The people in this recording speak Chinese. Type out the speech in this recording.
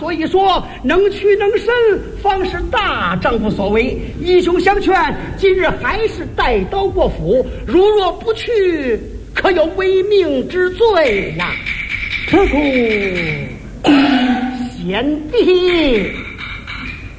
所以说能屈能伸，方是大丈夫所为。义兄相劝，今日还是带刀过府，如若不去，可有违命之罪呀！ 这个贤弟。